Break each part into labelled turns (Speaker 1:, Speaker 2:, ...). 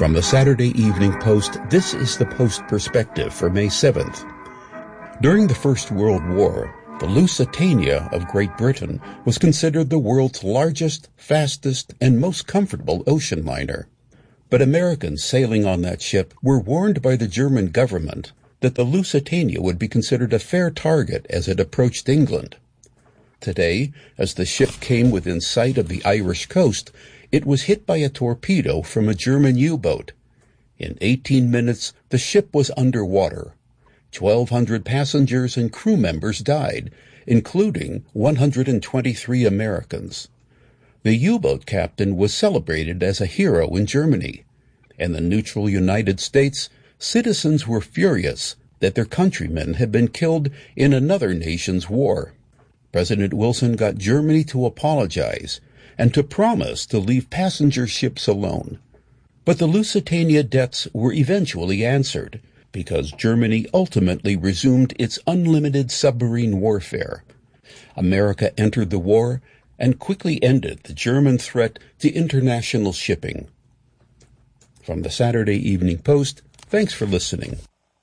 Speaker 1: From the Saturday Evening Post, this is the Post Perspective for May 7th. During the First World War, the Lusitania of Great Britain was considered the world's largest, fastest, and most comfortable ocean liner. But Americans sailing on that ship were warned by the German government that the Lusitania would be considered a fair target as it approached England. Today, as the ship came within sight of the Irish coast, it was hit by a torpedo from a German U-boat. In 18 minutes, the ship was underwater. 1,200 passengers and crew members died, including 123 Americans. The U-boat captain was celebrated as a hero in Germany. In the neutral United States, citizens were furious that their countrymen had been killed in another nation's war. President Wilson got Germany to apologize and to promise to leave passenger ships alone. But the Lusitania debts were eventually answered, because Germany ultimately resumed its unlimited submarine warfare. America entered the war and quickly ended the German threat to international shipping. From the Saturday Evening Post, thanks for listening.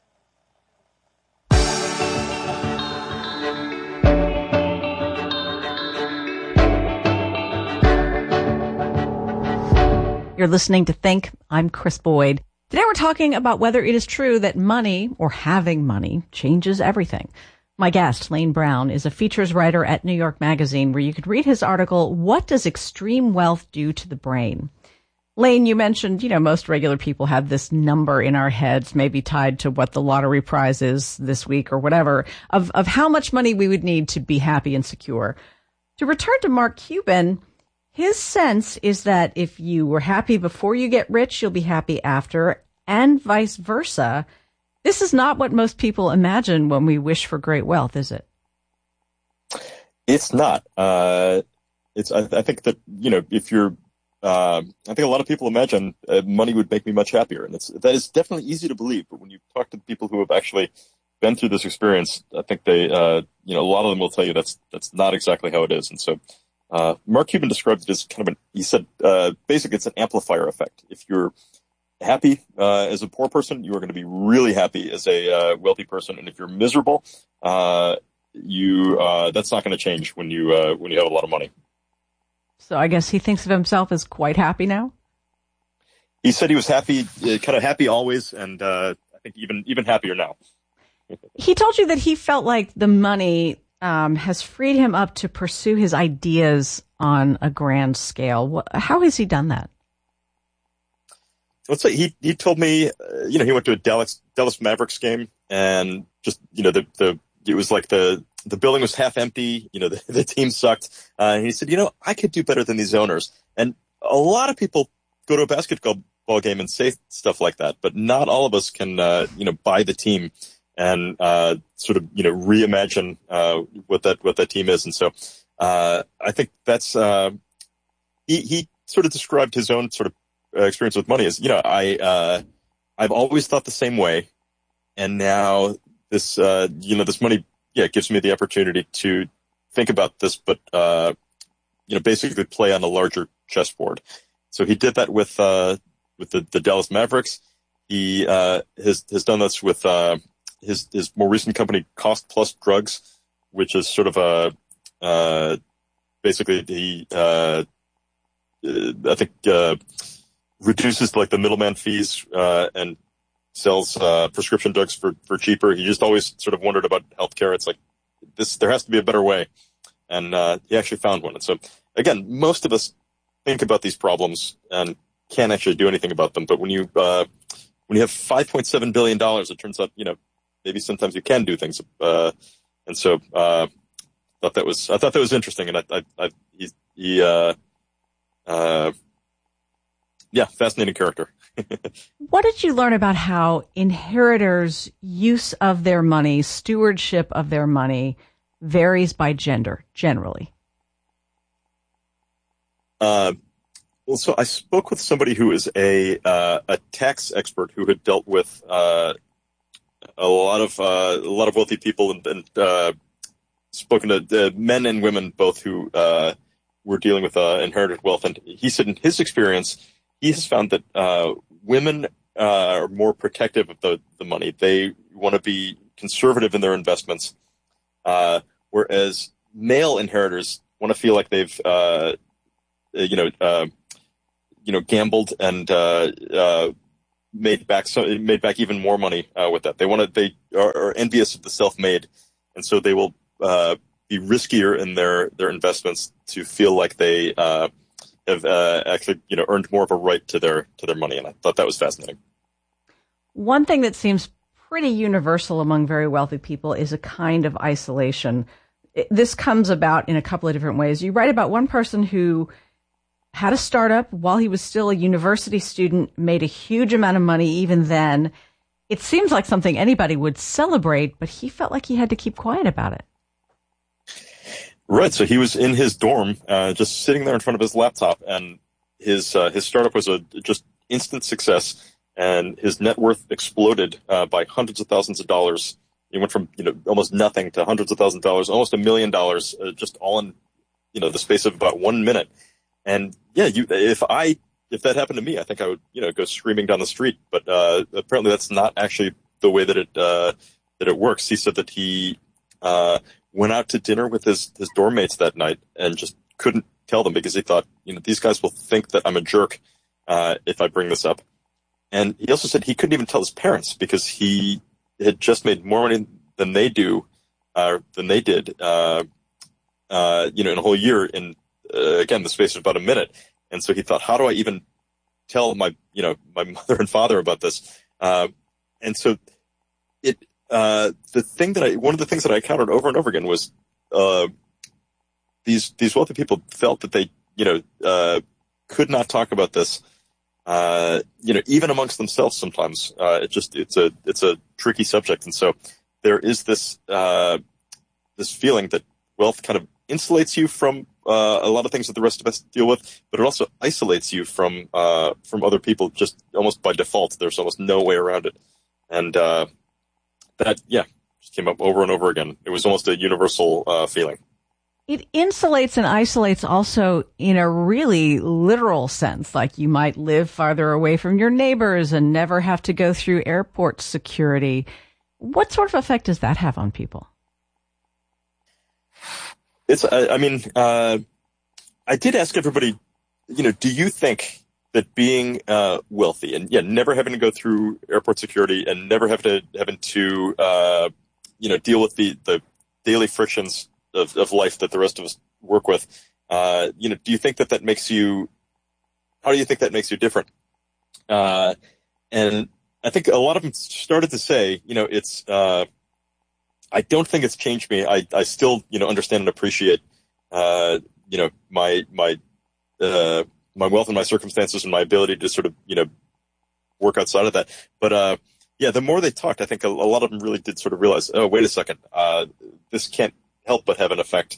Speaker 2: You're listening to Think. I'm Chris Boyd. Today we're talking about whether it is true that money, or having money, changes everything. My guest, Lane Brown, is a features writer at New York Magazine, where you could read his article, What Does Extreme Wealth Do to the Brain? Lane, you mentioned, most regular people have this number in our heads, maybe tied to what the lottery prize is this week or whatever, of how much money we would need to be happy and secure. To return to Mark Cuban, his sense is that if you were happy before you get rich, you'll be happy after, and vice versa. This is not what most people imagine when we wish for great wealth, is it?
Speaker 3: It's not. I think that, if you're, I think a lot of people imagine money would make me much happier. And that is definitely easy to believe. But when you talk to people who have actually been through this experience, I think they, a lot of them will tell you that's not exactly how it is. And so, Mark Cuban described it as he said, basically it's an amplifier effect. If you're happy, as a poor person, you are going to be really happy as a, wealthy person. And if you're miserable, that's not going to change when you have a lot of money.
Speaker 2: So I guess he thinks of himself as quite happy now?
Speaker 3: He said he was happy, kind of happy always. And, I think even happier now.
Speaker 2: He told you that he felt like the money has freed him up to pursue his ideas on a grand scale. How has he done that?
Speaker 3: Let's say he told me, he went to a Dallas Mavericks game, and just, it was like the building was half empty. The team sucked. And he said, I could do better than these owners. And a lot of people go to a basketball game and say stuff like that, but not all of us can, buy the team and sort of reimagine what that team is. And so I think that's he sort of described his own sort of experience with money as I've always thought the same way, and now this this money gives me the opportunity to think about this, but basically play on a larger chessboard. So he did that with the Dallas Mavericks. He has done this with his more recent company, Cost Plus Drugs, which is sort of basically he I think reduces like the middleman fees and sells prescription drugs for cheaper. He just always sort of wondered about healthcare. It's like there has to be a better way, and he actually found one. And so again, most of us think about these problems and can't actually do anything about them. But when you have $5.7 billion, it turns out maybe sometimes you can do things. And so I thought that was interesting, and fascinating character.
Speaker 2: What did you learn about how inheritors' use of their money, stewardship of their money, varies by gender, generally?
Speaker 3: So I spoke with somebody who is a tax expert who had dealt with a lot of wealthy people and spoken to men and women both who were dealing with inherited wealth. And he said in his experience, he has found that women are more protective of the money. They want to be conservative in their investments, whereas male inheritors want to feel like they've gambled and made back even more money with that. They are envious of the self-made, and so they will be riskier in their investments to feel like they have actually earned more of a right to their money. And I thought that was fascinating.
Speaker 2: One thing that seems pretty universal among very wealthy people is a kind of isolation. This comes about in a couple of different ways. You write about one person who had a startup while he was still a university student, made a huge amount of money even then. It seems like something anybody would celebrate, but he felt like he had to keep quiet about it.
Speaker 3: Right. So he was in his dorm, just sitting there in front of his laptop, and his startup was a just instant success, and his net worth exploded by hundreds of thousands of dollars. He went from almost nothing to hundreds of thousands of dollars, almost $1 million, just all in the space of about 1 minute. And yeah, if that happened to me, I think I would go screaming down the street. But apparently that's not actually the way that it works. He said that he went out to dinner with his dorm mates that night and just couldn't tell them because he thought these guys will think that I'm a jerk if I bring this up. And he also said he couldn't even tell his parents because he had just made more money than they did in a whole year in again the space of about a minute. And so he thought, how do I even tell my mother and father about this? And so one of the things that I encountered over and over again was these wealthy people felt that they could not talk about this. Even amongst themselves sometimes. It's a tricky subject. And so there is this feeling that wealth kind of insulates you from a lot of things that the rest of us deal with, but it also isolates you from other people just almost by default. There's almost no way around it. And that just came up over and over again. It was almost a universal feeling.
Speaker 2: It insulates and isolates also in a really literal sense, like you might live farther away from your neighbors and never have to go through airport security. What sort of effect does that have on people? I did ask everybody, do you think that being wealthy and never having to go through airport security and never having to deal with the daily frictions of life that the rest of us work with, do you think that makes you, how do you think that makes you different? And I think a lot of them started to say, it's, I don't think it's changed me. I still, understand and appreciate, my wealth and my circumstances and my ability to sort of, work outside of that. But, the more they talked, I think a lot of them really did sort of realize, oh, wait a second, this can't help but have an effect.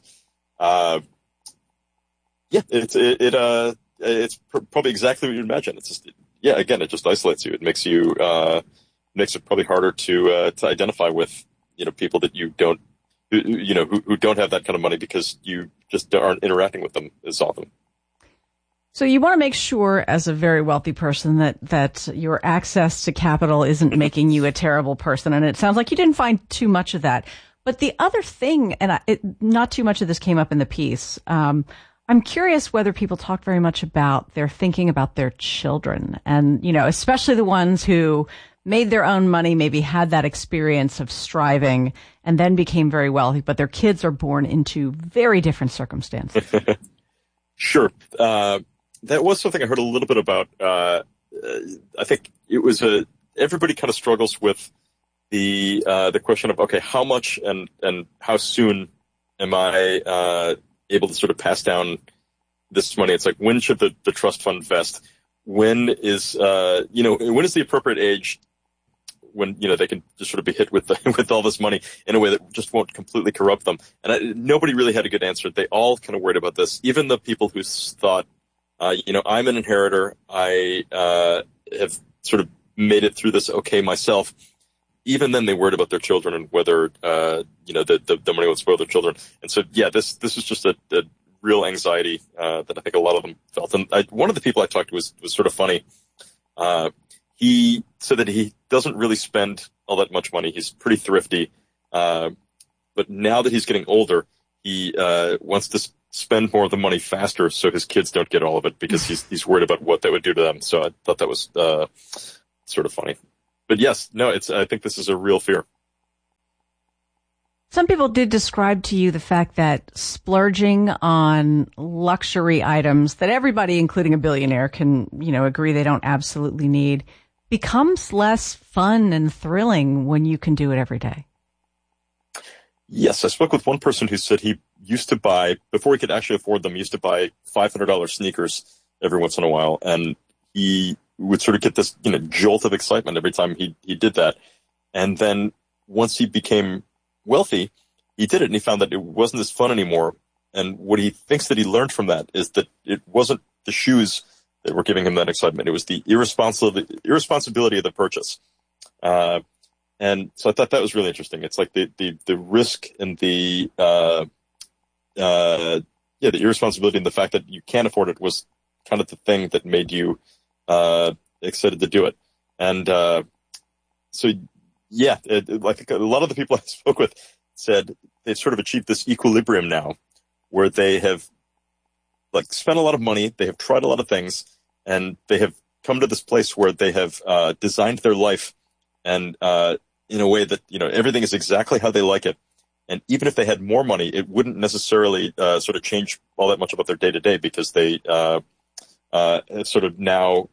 Speaker 2: It's probably exactly what you imagine. It's just, again, it just isolates you. It makes you, makes it probably harder to identify with, people that you don't, who don't have that kind of money because you just aren't interacting with them as often. So you want to make sure as a very wealthy person that your access to capital isn't making you a terrible person. And it sounds like you didn't find too much of that. But the other thing, and not too much of this came up in the piece, I'm curious whether people talked very much about their thinking about their children and, especially the ones who made their own money, maybe had that experience of striving and then became very wealthy, but their kids are born into very different circumstances.
Speaker 3: Sure. That was something I heard a little bit about. I think it was everybody kind of struggles with the question of, okay, how much and how soon am I able to sort of pass down this money? It's like, when should the trust fund vest? When is when is the appropriate age when they can just sort of be hit with with all this money in a way that just won't completely corrupt them? And nobody really had a good answer. They all kind of worried about this. Even the people who thought, I'm an inheritor, I have sort of made it through this okay myself. Even then, they worried about their children and whether the money would spoil their children. And so, this is just a real anxiety that I think a lot of them felt. And one of the people I talked to was sort of funny. he said that he doesn't really spend all that much money. He's pretty thrifty. But now that he's getting older, he wants to spend more of the money faster so his kids don't get all of it, because he's worried about what that would do to them. So I thought that was sort of funny. But yes, no, I think this is a real fear.
Speaker 2: Some people did describe to you the fact that splurging on luxury items that everybody, including a billionaire, can, agree they don't absolutely need, becomes less fun and thrilling when you can do it every day.
Speaker 3: Yes, I spoke with one person who said he used to buy, before he could actually afford them, he used to buy $500 sneakers every once in a while, and he would sort of get this, jolt of excitement every time he did that. And then once he became wealthy, he did it, and he found that it wasn't as fun anymore. And what he thinks that he learned from that is that it wasn't the shoes that were giving him that excitement. It was the irresponsibility of the purchase. And so I thought that was really interesting. It's like the risk and the irresponsibility and the fact that you can't afford it was kind of the thing that made you excited to do it. And like a lot of the people I spoke with said they've sort of achieved this equilibrium now where they have like spent a lot of money, they have tried a lot of things, and they have come to this place where they have designed their life and in a way that, everything is exactly how they like it. And even if they had more money, it wouldn't necessarily sort of change all that much about their day-to-day, because they sort of now,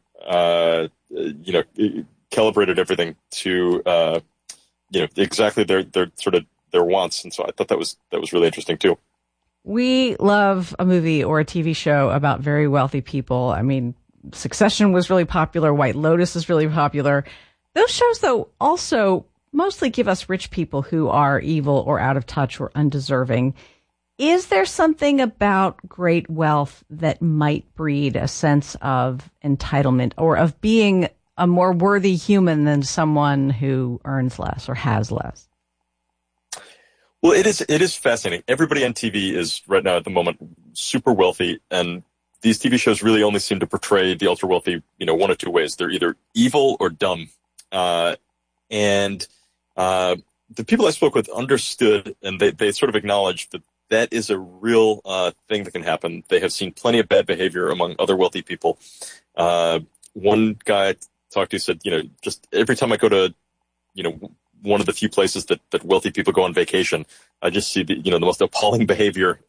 Speaker 3: calibrated everything to, exactly their sort of their wants. And so I thought that was really interesting too.
Speaker 2: We love a movie or a TV show about very wealthy people. I mean, Succession was really popular. White Lotus is really popular. Those shows, though, also mostly give us rich people who are evil or out of touch or undeserving. Is there something about great wealth that might breed a sense of entitlement or of being a more worthy human than someone who earns less or has less?
Speaker 3: Well, it is fascinating. Everybody on TV is right now at the moment super wealthy, and these TV shows really only seem to portray the ultra wealthy, one of two ways. They're either evil or dumb. And the people I spoke with understood, and they sort of acknowledged that is a real thing that can happen. They have seen plenty of bad behavior among other wealthy people. One guy I talked to said, just every time I go to, one of the few places that wealthy people go on vacation, I just see the most appalling behavior,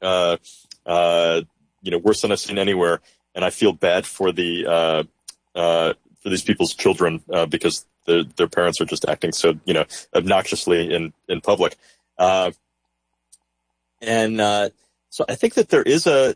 Speaker 3: worse than I've seen anywhere. And I feel bad for for these people's children, because their parents are just acting so, obnoxiously in public. So I think that there is the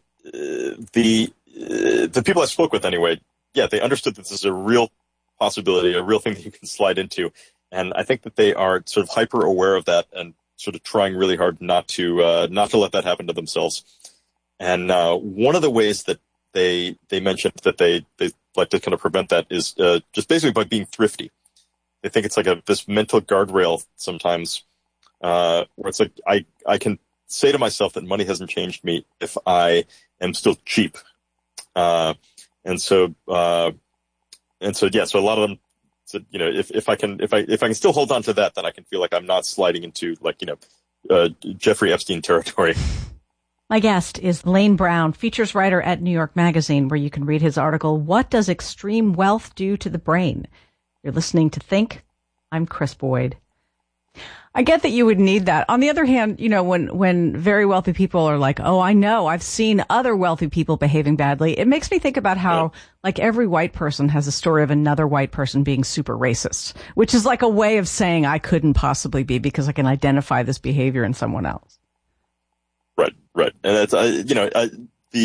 Speaker 3: people I spoke with anyway, they understood that this is a real possibility, a real thing that you can slide into. And I think that they are sort of hyper aware of that and sort of trying really hard not to let that happen to themselves. And one of the ways that they mentioned that they like to kind of prevent that is just basically by being thrifty. They think it's like this mental guardrail sometimes, where it's like I can say to myself that money hasn't changed me if I am still cheap. So a lot of them said, if I can still hold on to that, then I can feel like I'm not sliding into Jeffrey Epstein territory.
Speaker 2: My guest is Lane Brown, features writer at New York Magazine, where you can read his article, What Does Extreme Wealth Do to the Brain? You're listening to Think. I'm Chris Boyd. I get that you would need that. On the other hand, when very wealthy people are like, oh, I know, I've seen other wealthy people behaving badly, it makes me think about how, every white person has a story of another white person being super racist, which is like a way of saying I couldn't possibly be because I can identify this behavior in someone else.
Speaker 3: Right. And that's,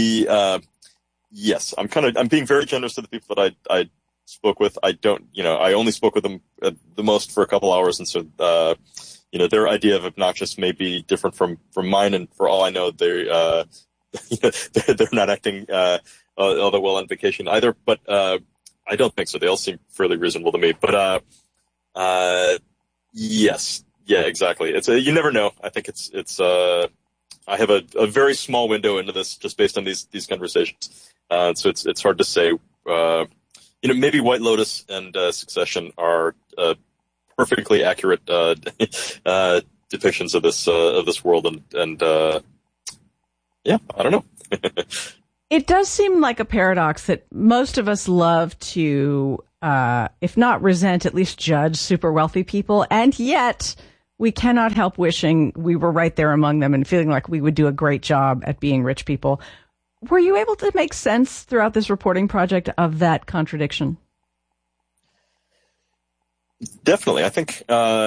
Speaker 3: yes, I'm being very generous to the people that I spoke with. I only spoke with them the most for a couple hours. And so, their idea of obnoxious may be different from mine. And for all I know, they're not acting all that well on vacation either. But I don't think so. They all seem fairly reasonable to me. But yes, yeah, exactly. It's you never know. I think it's I have a very small window into this just based on these conversations. So it's hard to say maybe White Lotus and Succession are perfectly accurate depictions of this world, and yeah, I don't know.
Speaker 2: It does seem like a paradox that most of us love to, if not resent, at least judge super wealthy people, and yet we cannot help wishing we were right there among them and feeling like we would do a great job at being rich people. Were you able to make sense throughout this reporting project of that contradiction?
Speaker 3: Definitely. I think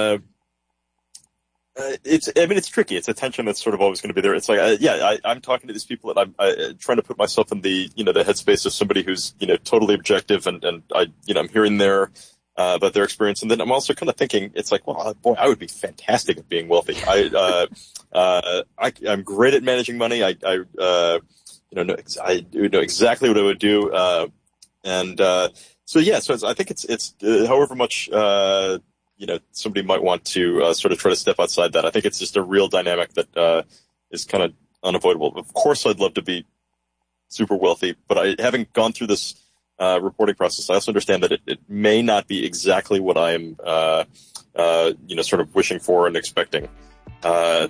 Speaker 3: it's tricky. It's a tension that's sort of always going to be there. It's like, I'm talking to these people and I'm trying to put myself in the headspace of somebody who's, totally objective, and I'm hearing about their experience. And then I'm also kind of thinking, it's like, well, boy, I would be fantastic at being wealthy. I'm great at managing money. I know exactly what I would do. So I think it's however much, somebody might want to sort of try to step outside that. I think it's just a real dynamic that is kind of unavoidable. Of course, I'd love to be super wealthy, but having gone through this reporting process, I also understand that it may not be exactly what I'm, sort of wishing for and expecting. But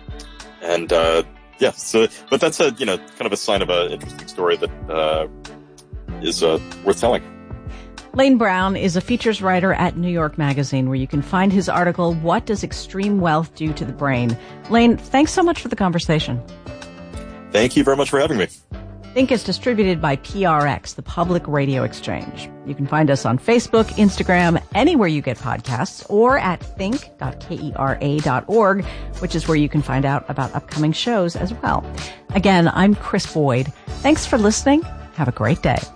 Speaker 3: that's kind of a sign of an interesting story that is worth telling.
Speaker 2: Lane Brown is a features writer at New York Magazine, where you can find his article, What Does Extreme Wealth Do to the Brain? Lane, thanks so much for the conversation.
Speaker 3: Thank you very much for having me.
Speaker 2: Think is distributed by PRX, the Public Radio Exchange. You can find us on Facebook, Instagram, anywhere you get podcasts, or at think.kera.org, which is where you can find out about upcoming shows as well. Again, I'm Chris Boyd. Thanks for listening. Have a great day.